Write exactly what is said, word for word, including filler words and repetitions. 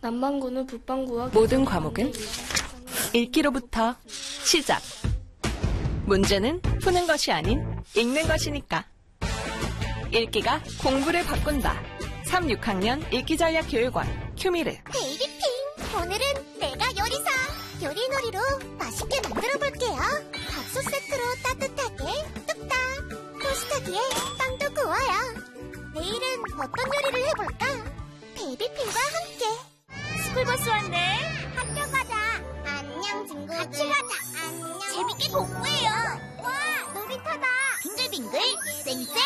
남반구는 북반구와 모든 과목은 읽기로부터 시작. 문제는 푸는 것이 아닌 읽는 것이니까. 읽기가 공부를 바꾼다. 삼, 육 학년 읽기전략교육원 큐미르. 베이비핑! 오늘은 내가 요리사! 요리놀이로 맛있게 만들어볼게요. 밥솥 세트로 따뜻하게 뚝딱! 토스터 뒤에 빵도 구워요. 내일은 어떤 요리를 해볼까? 베이비핑과 함께! 스쿨버스 왔네! 학교 가자! 안녕 친구들! 같이 가자! 안녕! 재밌게 공부해요! 와! 놀이터다! 빙글빙글 쌩쌩!